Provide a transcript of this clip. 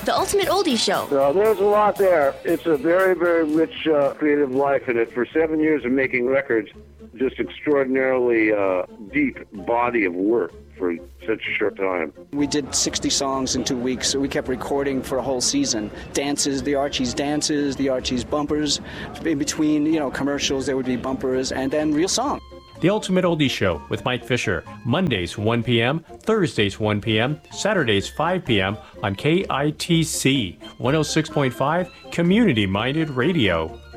The Ultimate Oldie Show. So there's a lot there. It's a very, very rich creative life in it. For 7 years of making records, just extraordinarily deep body of work for such a short time. We did 60 songs in 2 weeks, so we kept recording for a whole season. Dances, the Archies bumpers. In between, commercials, there would be bumpers, and then real song. The Ultimate Oldie Show with Mike Fisher, Mondays 1 p.m., Thursdays 1 p.m., Saturdays 5 p.m. on KITC 106.5 Community Minded Radio.